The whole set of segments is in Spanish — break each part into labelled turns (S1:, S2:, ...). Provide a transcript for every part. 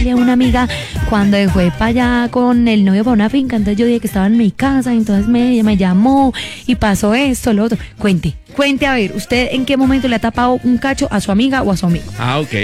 S1: dile a una amiga cuando fue para allá con el novio para una finca, entonces yo dije que estaba en mi casa, entonces me llamó y pasó esto, lo otro. Cuente a ver, ¿usted en qué momento le ha tapado un cacho a su amiga o a su amigo?
S2: Ok.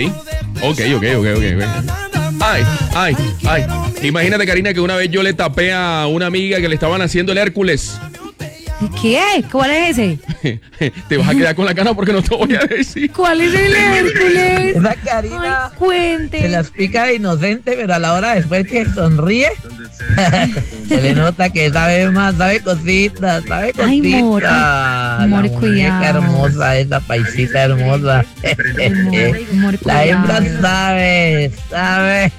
S2: Ay. Imagínate, Karina, que una vez yo le tapé a una amiga que le estaban haciendo el Hércules.
S1: ¿Qué? ¿Cuál es ese?
S2: Te vas a quedar con la cara porque no te voy a decir.
S1: ¿Cuál es el Hércules?
S3: Esa Karina
S1: Ay, cuente.
S3: se las pica de inocente, pero a la hora después que sonríe, se le nota que sabe más, sabe cositas.
S1: Ay, Mor,
S3: la muñeca
S1: cuidado.
S3: hermosa, esa paisita hermosa.
S1: Mor,
S3: La hembra
S1: cuidado.
S3: sabe.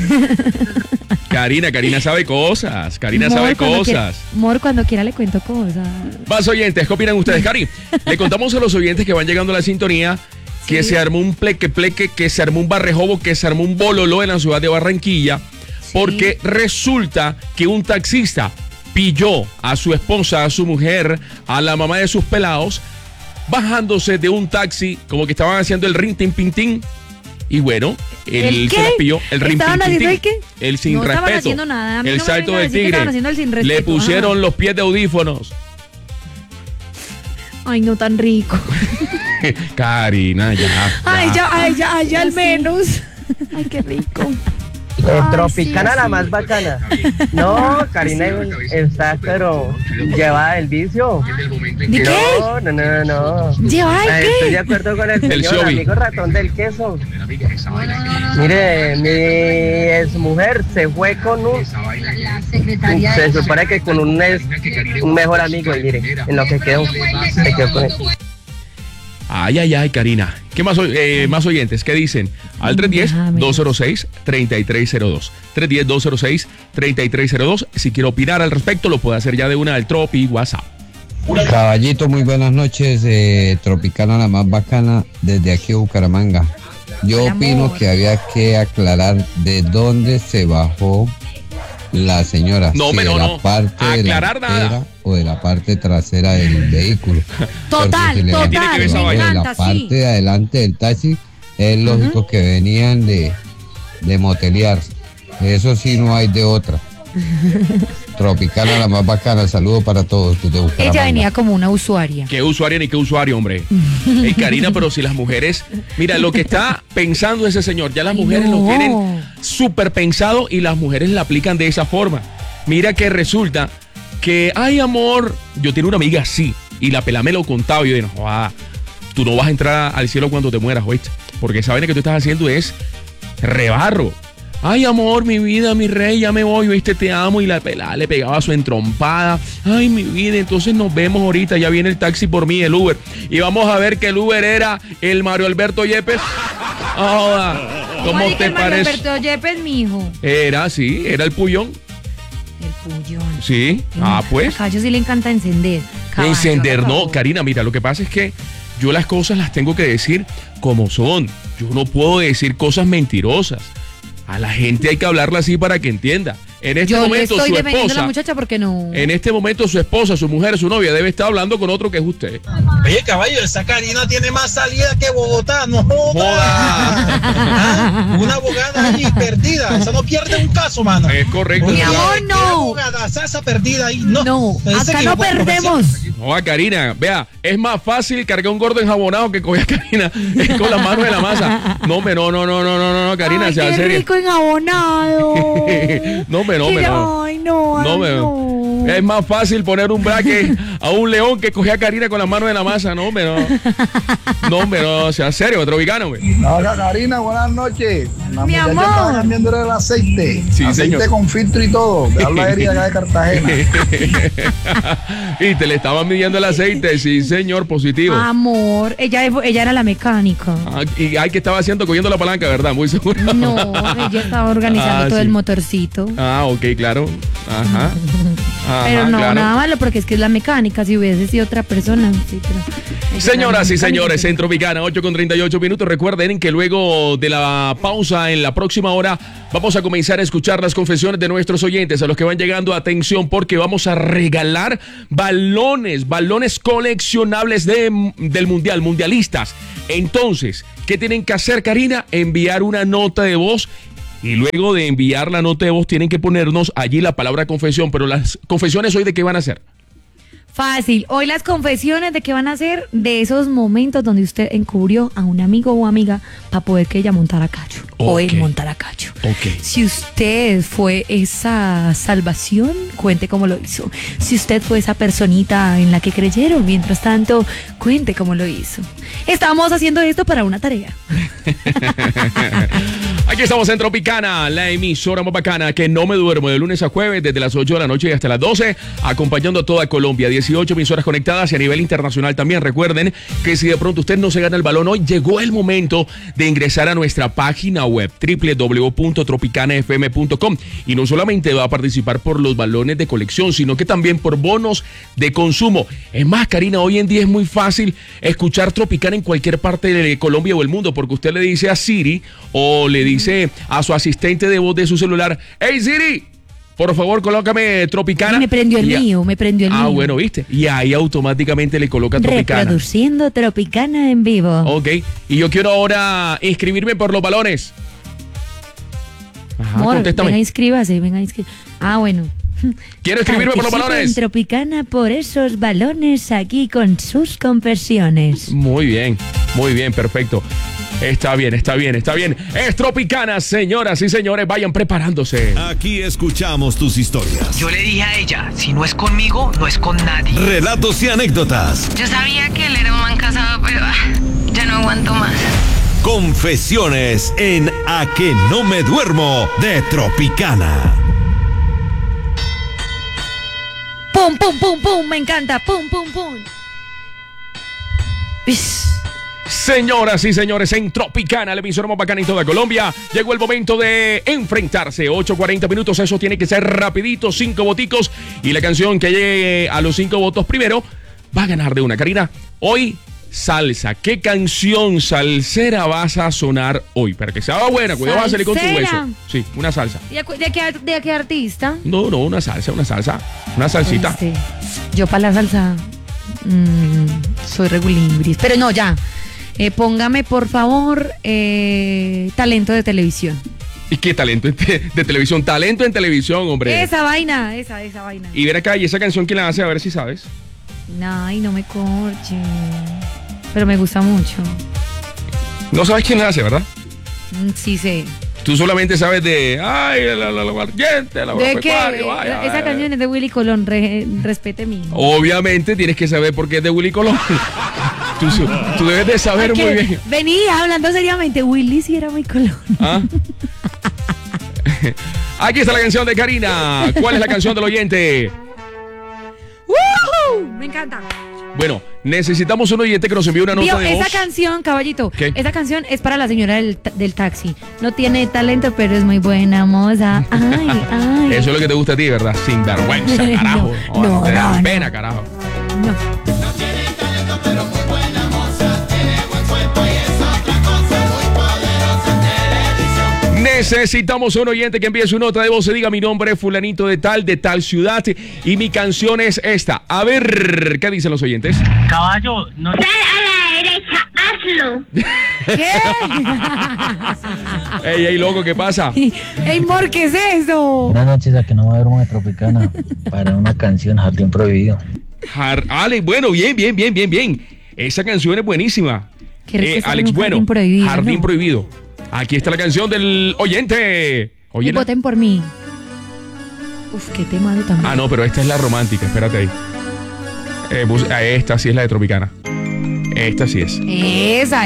S2: Karina sabe cosas. Sabe cosas.
S1: Mor, cuando quiera le cuento cosas.
S2: Más oyentes, ¿qué opinan ustedes, Cari? Le contamos a los oyentes que van llegando a la sintonía que se armó un pleque, que se armó un barrejobo, que se armó un bololó en la ciudad de Barranquilla, porque resulta que un taxista pilló a su esposa, a su mujer, a la mamá de sus pelados, bajándose de un taxi, como que estaban haciendo el rin-tin-pin-tin. Y bueno, él se las pilló, el
S1: ¿Estaban haciendo el
S2: rin-tin-tin-tin.
S1: qué?
S2: El sin
S1: no
S2: respeto.
S1: estaban haciendo nada. A mí
S2: El
S1: no me
S2: salto
S1: vengan a
S2: del
S1: decir que
S2: tigre.
S1: estaban haciendo el sin respeto.
S2: Le pusieron los pies de audífonos.
S1: Ay, no tan rico.
S2: Karina, ya.
S1: Ay, ya al menos. Ay, qué rico.
S3: Tropicana
S1: sí,
S3: la
S1: sí.
S3: más bacana. No, Karina está pero llevada del vicio.
S1: ¿De qué?
S3: No.
S1: ¿Lleva el
S3: Estoy de
S1: qué?
S3: acuerdo con el
S2: Del
S3: señor
S2: Xiaomi.
S3: amigo ratón del queso. Mire, mi exmujer se fue con se supone que con un mejor amigo, y mire, en lo que quedó, se quedó con él.
S2: Ay, Karina. ¿Qué más, más oyentes? ¿Qué dicen? Al 310-206-3302. 310-206-3302. Si quiere opinar al respecto, lo puede hacer ya de una al Tropi WhatsApp.
S4: Caballito, muy buenas noches. Tropicana la más bacana desde aquí Bucaramanga. Yo opino que había que aclarar de dónde se bajó la señora.
S2: No,
S4: si
S2: pero
S4: de la
S2: no.
S4: parte
S2: Aclarar
S4: delantera
S2: nada.
S4: o de la parte trasera del vehículo.
S1: Total,
S4: Porque si le
S1: total.
S2: Tiene que ver esa
S4: bajó
S2: vaina.
S4: de la parte de adelante del taxi, es lógico que venían de motelear. Eso sí, no hay de otra. Tropicana la más bacana. Saludos para todos desde Bucaramanga.
S1: Ella venía como una usuaria.
S2: ¿Qué usuario ni qué usuario, hombre? Ey, Karina, pero si las mujeres... Mira, lo que está pensando ese señor, ya las mujeres lo tienen súper pensado y las mujeres la aplican de esa forma. Mira que resulta que, ay, amor, yo tengo una amiga así y la pelá me lo contaba y yo dije, no, tú no vas a entrar al cielo cuando te mueras, ¿oíste? Porque esa vaina que tú estás haciendo es rebarro. Ay, amor, mi vida, mi rey, ya me voy, ¿viste? Te amo. Y la pelada le pegaba su entrompada. Ay, mi vida, entonces nos vemos ahorita. Ya viene el taxi por mí, el Uber. Y vamos a ver que el Uber era el Mario Alberto Yepes. ¿Cómo te parece?
S1: Mario Alberto Yepes, mijo.
S2: Era, sí, era el Puyón.
S1: El Puyón.
S2: Sí, pues.
S1: A Cayo sí le encanta encender. Caballo,
S2: Encender,
S1: por
S2: no,
S1: favor.
S2: Karina, mira, lo que pasa es que yo las cosas las tengo que decir como son. Yo no puedo decir cosas mentirosas. A la gente hay que hablarla así para que entienda. En este
S1: Yo le
S2: momento
S1: estoy
S2: su
S1: defendiendo a la
S2: esposa,
S1: muchacha porque no.
S2: en este momento su esposa, su mujer, su novia debe estar hablando con otro que es usted.
S5: Oye, caballo, esa Karina tiene más salida que Bogotá, no joda.
S2: Joda.
S5: Una abogada ahí perdida, esa no pierde un caso, mano.
S2: Es correcto.
S1: Mi
S2: señora.
S1: amor, no.
S5: Abogada, esa perdida ahí, no.
S1: No,
S5: Ese
S1: acá
S5: que
S1: no
S5: fue
S1: perdemos.
S2: No, a Karina, vea, es más fácil cargar un gordo enjabonado que coger a Karina con las manos de la masa. No, hombre, no, Karina,
S1: Ay,
S2: sea
S1: qué
S2: seria.
S1: rico enjabonado.
S2: No, hombre, no.
S1: Ay, no,
S2: No,
S1: ay,
S2: me-
S1: no.
S2: Es más fácil poner un braque a un león que coger a Karina con las manos de la masa. No, hombre, no. No, hombre, no, sea serio, tropicano, güey.
S6: Hola Karina, buenas noches. La
S1: Mi
S6: muchacha
S1: amor.
S6: estaba cambiándole el aceite.
S2: Sí,
S6: aceite
S2: señor.
S6: con filtro y todo. De habla herida acá de Cartagena.
S2: Y te le estaban midiendo el aceite, sí, señor, positivo.
S1: Amor, ella era la mecánica.
S2: Y hay que estaba haciendo, cogiendo la palanca, ¿verdad? Muy seguro.
S1: No, ella estaba organizando todo
S2: sí.
S1: el motorcito.
S2: Ok, claro. Ajá.
S1: Pero no,
S2: claro.
S1: nada malo porque es que es la mecánica. Si hubiese sido otra persona. Sí, pero
S2: Señoras y
S1: ella era la
S2: señores,
S1: mecánica.
S2: en Tropicana, 8:38 minutos. Recuerden que luego de la pausa en la próxima hora vamos a comenzar a escuchar las confesiones de nuestros oyentes, a los que van llegando. Atención, porque vamos a regalar balones coleccionables del Mundial, mundialistas. Entonces, ¿qué tienen que hacer, Karina? Enviar una nota de voz y luego de enviar la nota de voz tienen que ponernos allí la palabra confesión, pero las confesiones hoy ¿de qué van a ser?
S1: Fácil. Hoy las confesiones de qué van a ser de esos momentos donde usted encubrió a un amigo o amiga para poder que ella montara cacho. O él montara cacho. Si usted fue esa salvación, cuente cómo lo hizo. Si usted fue esa personita en la que creyeron, mientras tanto, cuente cómo lo hizo. Estamos haciendo esto para una tarea.
S2: Aquí estamos en Tropicana, la emisora más bacana que no me duermo de lunes a jueves desde las 8 de la noche y hasta las 12, acompañando a toda Colombia. 18 emisoras conectadas y a nivel internacional también. Recuerden que si de pronto usted no se gana el balón hoy, llegó el momento de ingresar a nuestra página web www.tropicanafm.com y no solamente va a participar por los balones de colección, sino que también por bonos de consumo. Es más, Karina, hoy en día es muy fácil escuchar Tropicana en cualquier parte de Colombia o el mundo, porque usted le dice a Siri o le dice a su asistente de voz de su celular: "Hey Siri, por favor, colócame Tropicana".
S1: Me prendió el mío.
S2: Ah, bueno, ¿viste? Y ahí automáticamente le coloca Tropicana.
S1: Reproduciendo Tropicana en vivo.
S2: Ok, y yo quiero ahora inscribirme por los balones. Ajá, contéstame.
S1: Venga, inscríbase. Ah, bueno.
S2: Quiero inscribirme por los balones.
S1: En Tropicana por esos balones aquí con sus confesiones.
S2: Muy bien, perfecto. Está bien. Es Tropicana, señoras y señores, vayan preparándose.
S7: Aquí escuchamos tus historias.
S8: Yo le dije a ella, si no es conmigo, no es con nadie.
S7: Relatos y anécdotas.
S9: Yo sabía que él era un man casado, pero ya no aguanto más.
S7: Confesiones en A que no me duermo de Tropicana.
S1: ¡Pum, pum, pum, pum! Me encanta. ¡Pum, pum, pum!
S2: Señoras y señores, en Tropicana, la emisora más bacana en toda Colombia, llegó el momento de enfrentarse. 8:40 minutos, eso tiene que ser rapidito, 5 voticos. Y la canción que llegue a los 5 votos primero va a ganar de una. Karina, hoy salsa. ¿Qué canción salsera vas a sonar hoy? Para que sea buena, cuidado, vas a salir con tu hueso. Sí, una salsa.
S1: ¿De qué artista?
S2: No, una salsita.
S1: Yo para la salsa soy regulimbris. Pero no, ya. Póngame, por favor, talento de televisión.
S2: ¿Y qué talento de televisión? Talento en televisión, hombre.
S1: Esa vaina.
S2: Y ven acá, ¿y esa canción quién la hace? A ver si sabes.
S1: Ay, no me corche. Pero me gusta mucho.
S2: No sabes quién la hace, ¿verdad?
S1: Sí sé.
S2: Tú solamente sabes de... ¡Ay, la gente, la
S1: ¿de qué? Esa canción es de Willy Colón, respete mi hijo.
S2: Obviamente tienes que saber por qué es de Willy Colón. Tú debes de saber muy bien.
S1: Vení, hablando seriamente, Willy sí era muy Colón.
S2: ¿Ah? Aquí está la canción de Karina. ¿Cuál es la canción del oyente?
S1: ¡Woohoo! Me encanta.
S2: Bueno, necesitamos un oyente que nos envíe una nota de voz.
S1: Esa canción, caballito,
S2: ¿qué?
S1: Esa canción es para la señora del taxi. No tiene talento, pero es muy buena moza. Ay.
S2: Eso es lo que te gusta a ti, ¿verdad? Sin vergüenza, carajo.
S1: No
S2: te da
S1: no.
S2: pena, carajo.
S1: No.
S10: No tiene talento, pero muy buena moza. Tiene buen cuerpo y es otra cosa. Muy poderosa en televisión.
S2: Necesitamos un oyente que envíe su nota de voz y diga: mi nombre es fulanito de tal ciudad y mi canción es esta. A ver, ¿qué dicen los oyentes?
S11: Caballo, no...
S9: Dale a la derecha, hazlo.
S1: ¿Qué?
S2: Ey, loco, ¿qué pasa?
S1: Ey, Mor, ¿qué es eso?
S11: Buenas noches, a que no me duermo de Tropicana para una canción, Jardín Prohibido.
S2: Alex, bueno, bien. Esa canción es buenísima. Alex, bueno, Jardín Prohibido. Aquí está la canción del oyente.
S1: Y voten por mí. Uf, qué tema de también.
S2: Ah, no, pero esta es la romántica, espérate ahí. Esta sí es la de Tropicana. Esta sí es.
S1: Esa.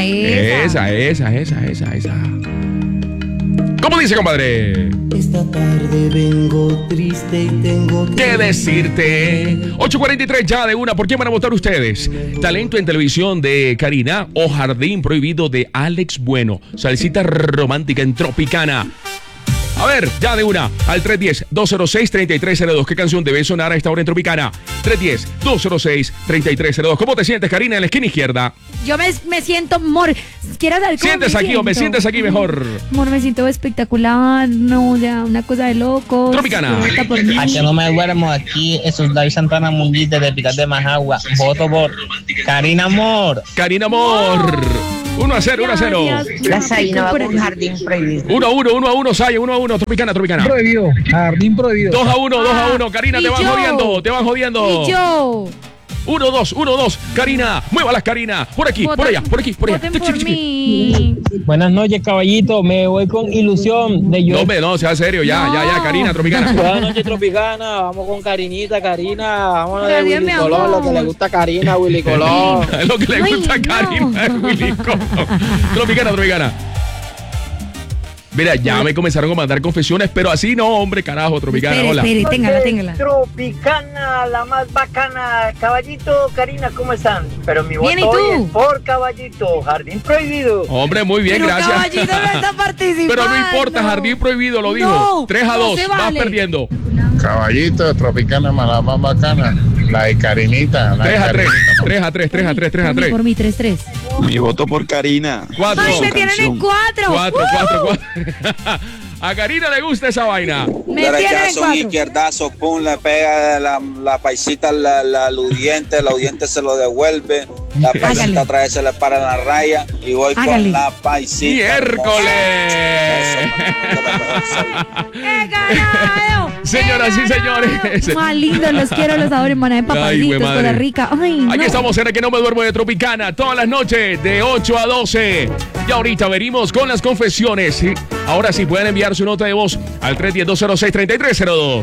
S2: ¿Cómo dice, compadre?
S10: Esta tarde vengo triste y tengo
S2: ¿Qué decirte? 8:43 ya de una. ¿Por quién van a votar ustedes? Talento en televisión de Karina o Jardín Prohibido de Alex Bueno. Salsita romántica en Tropicana. A ver, ya de una, al 310-206-3302. ¿Qué canción debe sonar a esta hora en Tropicana? 310-206-3302. ¿Cómo te sientes, Karina, en la esquina izquierda?
S1: Yo me siento, Mor, ¿quieres saber cómo
S2: Sientes aquí, hombre, sientes aquí mejor.
S1: Mor, me siento espectacular, no, ya, una cosa de locos.
S2: Tropicana.
S11: A que no me duermo aquí, esos David Santana Munguite de Picar de Majagua. Voto por Karina Amor.
S2: Karina Amor. 1-0, 1-0.
S12: La Zaina va con Jardín Prohibido.
S2: 1-1, Saya, 1-1, Tropicana.
S6: Prohibido, Jardín Prohibido.
S2: 2-1, Karina, te van jodiendo.
S1: Y yo.
S2: 1-2, Karina, muévalas, Karina. Por aquí, por allá.
S1: Voten por mí.
S13: Buenas noches, caballito. Me voy con ilusión de yo.
S2: No, hombre, no, sea serio, ya, Karina, Tropicana.
S13: Buenas noches, Tropicana. Vamos con Karinita, Karina. Vámonos de
S1: Gracias,
S13: Willy
S1: mi
S13: Colón,
S1: amor.
S13: lo que le gusta a Karina, Willy Colón.
S2: Lo que le gusta a
S1: Ay, no.
S2: Karina es Willy Colón. Tropicana. Mira, ya me comenzaron a mandar confesiones, pero así no, hombre, carajo, Tropicana, hola.
S1: Espere, téngala.
S3: Tropicana, la más bacana. Caballito, Karina, ¿cómo están? Pero mi
S1: Bien, ¿y
S3: voto
S1: tú?
S3: hoy es por Caballito, Jardín Prohibido.
S2: Hombre, muy bien,
S1: Pero
S2: gracias.
S1: Caballito no está participando.
S2: Pero no importa, Jardín Prohibido lo dijo.
S1: No,
S2: 3-2,
S1: no se
S2: vas
S1: vale.
S2: perdiendo.
S6: Caballito, Tropicana, la más bacana. La de Karinita.
S2: 3-3.
S1: Por mí, 3-3.
S14: Mi voto por Karina.
S2: 4.
S1: ¡Ay, me tienen en 4!
S2: 4. A Karina le gusta esa vaina.
S1: Me tienen en
S14: Derechazo,
S1: 4.
S14: izquierdazo, pum, le pega la paisita al audiente, el audiente se lo devuelve, la paisita
S1: Hágale.
S14: otra vez se le para la raya y voy
S1: Hágale.
S14: con la paisita.
S2: ¡Miércoles!
S1: ¡Qué carajo!
S2: Señoras y señores.
S1: Más lindo, los quiero, los adoro, hermana de
S2: Ay,
S1: papacitos,
S2: güey, madre.
S1: Costa Rica. Ay, no.
S2: Aquí estamos en el que no me duermo de Tropicana todas las noches de 8 a 12. Y ahorita venimos con las confesiones. ¿Sí? Ahora sí pueden enviar su nota de voz al 310-206-3302.